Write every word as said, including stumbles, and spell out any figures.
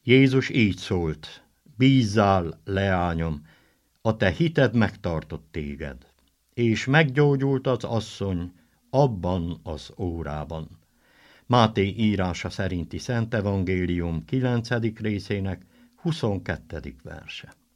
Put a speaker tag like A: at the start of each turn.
A: Jézus így szólt: bízzál, leányom, a te hited megtartott téged. És meggyógyult az asszony abban az órában. Máté írása szerinti Szent Evangélium kilencedik részének huszonkettedik verse.